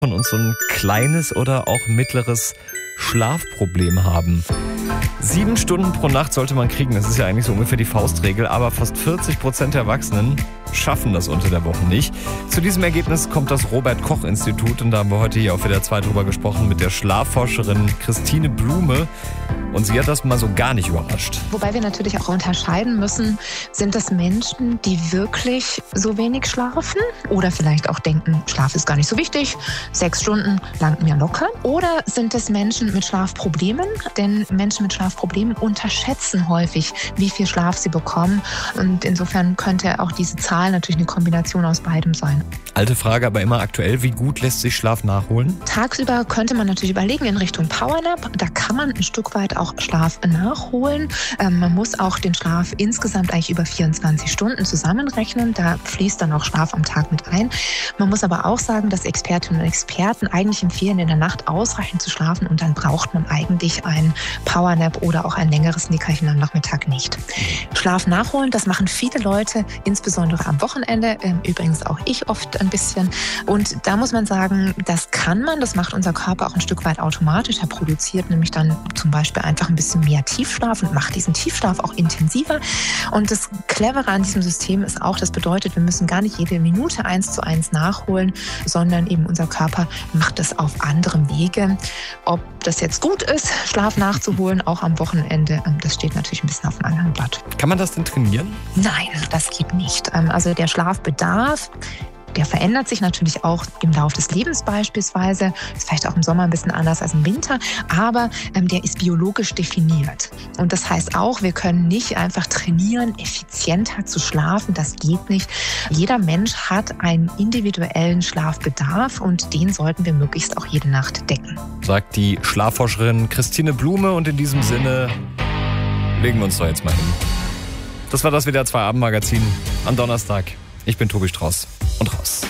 von uns so ein kleines oder auch mittleres Schlafproblem haben. 7 Stunden pro Nacht sollte man kriegen, das ist ja eigentlich so ungefähr die Faustregel, aber fast 40% der Erwachsenen schaffen das unter der Woche nicht. Zu diesem Ergebnis kommt das Robert-Koch-Institut und da haben wir heute hier auf WDR 2 drüber gesprochen mit der Schlafforscherin Christine Blume und sie hat das mal so gar nicht überrascht. Wobei wir natürlich auch unterscheiden müssen, sind das Menschen, die wirklich so wenig schlafen oder vielleicht auch denken, Schlaf ist gar nicht so wichtig, 6 Stunden langt mir locker, oder sind es Menschen mit Schlafproblemen, denn Menschen mit Schlafproblemen unterschätzen häufig, wie viel Schlaf sie bekommen und insofern könnte auch diese Zahl natürlich eine Kombination aus beidem sein. Alte Frage, aber immer aktuell, wie gut lässt sich Schlaf nachholen? Tagsüber könnte man natürlich überlegen in Richtung Powernap, da kann man ein Stück weit auch Schlaf nachholen. Man muss auch den Schlaf insgesamt eigentlich über 24 Stunden zusammenrechnen, da fließt dann auch Schlaf am Tag mit ein. Man muss aber auch sagen, dass Expertinnen und Experten eigentlich empfehlen, in der Nacht ausreichend zu schlafen und dann braucht man eigentlich einen Powernap oder auch ein längeres Nickerchen am Nachmittag nicht. Schlaf nachholen, das machen viele Leute, insbesondere am Wochenende, übrigens auch ich oft ein bisschen. Und da muss man sagen, das kann man, das macht unser Körper auch ein Stück weit automatisch. Er produziert nämlich dann zum Beispiel einfach ein bisschen mehr Tiefschlaf und macht diesen Tiefschlaf auch intensiver. Und das Clevere an diesem System ist auch, das bedeutet, wir müssen gar nicht jede Minute 1:1 nachholen, sondern eben unser Körper macht das auf anderem Wege. Ob das jetzt gut ist, Schlaf nachzuholen, auch am Wochenende, das steht natürlich ein bisschen auf einem anderen Blatt. Kann man das denn trainieren? Nein, das geht nicht. Also der Schlafbedarf, der verändert sich natürlich auch im Laufe des Lebens beispielsweise. Ist vielleicht auch im Sommer ein bisschen anders als im Winter, aber der ist biologisch definiert. Und das heißt auch, wir können nicht einfach trainieren, effizienter zu schlafen. Das geht nicht. Jeder Mensch hat einen individuellen Schlafbedarf und den sollten wir möglichst auch jede Nacht decken. Sagt die Schlafforscherin Christine Blume und in diesem Sinne legen wir uns doch jetzt mal hin. Das war das WDR 2 Abendmagazin am Donnerstag. Ich bin Tobi Strauß und raus.